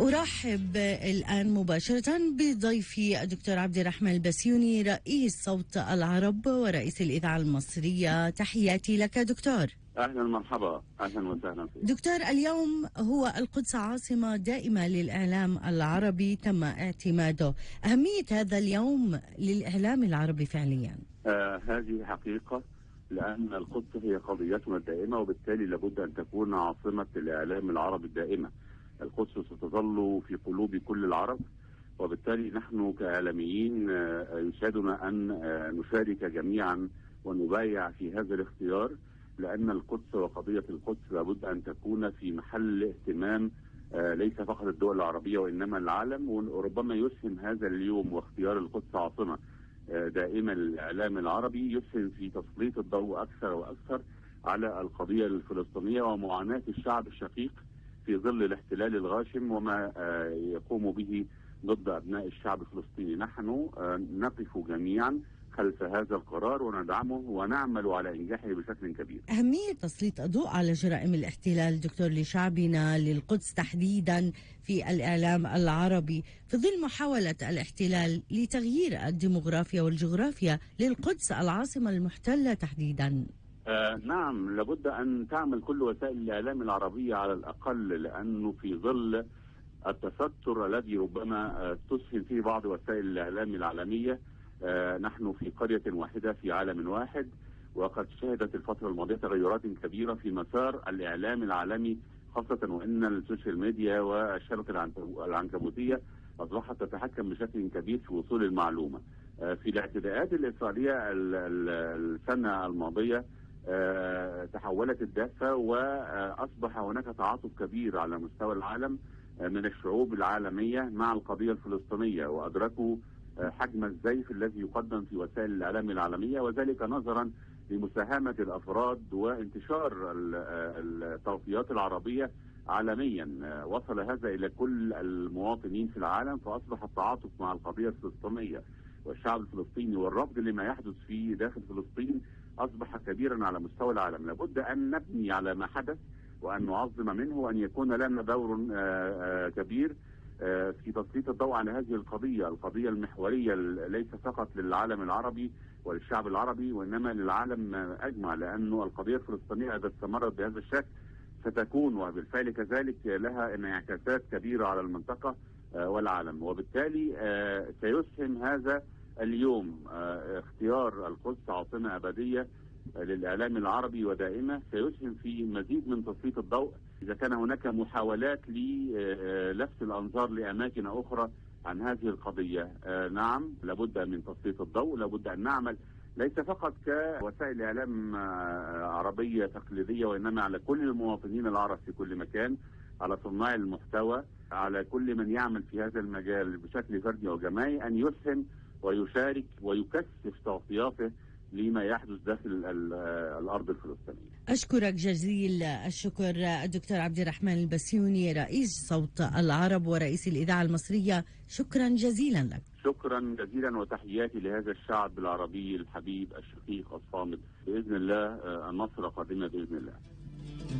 أرحب الآن مباشرة بضيفي الدكتور عبد الرحمن البسيوني رئيس صوت العرب ورئيس الإذاعة المصرية. تحياتي لك دكتور. أهلا مرحبا، أهلا وسهلا فيك دكتور. اليوم هو القدس عاصمة دائمة للإعلام العربي تم اعتماده. أهمية هذا اليوم للإعلام العربي فعليا؟ هذه حقيقة، لأن القدس هي قضيتنا الدائمة، وبالتالي لابد أن تكون عاصمة الإعلام العربي الدائمة. القدس ستظل في قلوب كل العرب، وبالتالي نحن كإعلاميين يسعدنا أن نشارك جميعا ونبايع في هذا الاختيار، لأن القدس وقضية القدس لابد أن تكون في محل اهتمام ليس فقط الدول العربية وإنما العالم. وربما يسهم هذا اليوم واختيار القدس عاصمة دائما للإعلام العربي يسهم في تسليط الضوء أكثر وأكثر على القضية الفلسطينية ومعاناة الشعب الشقيق في ظل الاحتلال الغاشم وما يقوم به ضد أبناء الشعب الفلسطيني. نحن نقف جميعا خلف هذا القرار وندعمه ونعمل على إنجاحه بشكل كبير. أهمية تسليط الضوء على جرائم الاحتلال دكتور لشعبنا للقدس تحديدا في الإعلام العربي في ظل محاولة الاحتلال لتغيير الديموغرافيا والجغرافيا للقدس العاصمة المحتلة تحديدا. نعم، لابد أن تعمل كل وسائل الإعلام العربية على الأقل، لأنه في ظل التستر الذي ربما تسهم فيه بعض وسائل الإعلام العالمية، نحن في قرية واحدة في عالم واحد، وقد شهدت الفترة الماضية تغيرات كبيرة في مسار الإعلام العالمي، خاصة وأن السوشيال ميديا والشبكة العنكبوتية أصبحت تتحكم بشكل كبير في وصول المعلومة. في الاعتداءات الإسرائيلية السنة الماضية تحولت الدفة وأصبح هناك تعاطف كبير على مستوى العالم من الشعوب العالمية مع القضية الفلسطينية، وأدركوا حجم الزيف الذي يقدم في وسائل الإعلام العالمية، وذلك نظرا لمساهمة الأفراد وانتشار التغطيات العربية عالميا. وصل هذا إلى كل المواطنين في العالم، فأصبح التعاطف مع القضية الفلسطينية والشعب الفلسطيني والرفض لما يحدث في داخل فلسطين أصبح كبيرا على مستوى العالم. لابد أن نبني على ما حدث وأن نعظم منه، وأن يكون لنا دور كبير في تسليط الضوء على هذه القضية المحورية ليس فقط للعالم العربي وللشعب العربي وإنما للعالم أجمع، لأنه القضية الفلسطينية إذا استمرت بهذا الشكل ستكون وبالفعل كذلك لها انعكاسات كبيرة على المنطقة والعالم. وبالتالي سيسهم هذا اليوم اختيار القدس عاصمة أبدية للإعلام العربي ودائمة سيسهم في مزيد من تسليط الضوء. إذا كان هناك محاولات للفت الأنظار لأماكن أخرى عن هذه القضية، نعم لابد من تسليط الضوء، لابد أن نعمل ليس فقط كوسائل إعلام عربية تقليدية وإنما على كل المواطنين العرب في كل مكان، على صناع المحتوى، على كل من يعمل في هذا المجال بشكل فردي أو جماعي أن يسهم ويشارك ويكثف تغطياته لما يحدث داخل الأرض الفلسطينية. أشكرك جزيل الشكر الدكتور عبد الرحمن البسيوني رئيس صوت العرب ورئيس الإذاعة المصرية. شكرا جزيلا لك. شكرا جزيلا وتحياتي لهذا الشعب العربي الحبيب الشقيق الصامد. بإذن الله النصر قادمة بإذن الله.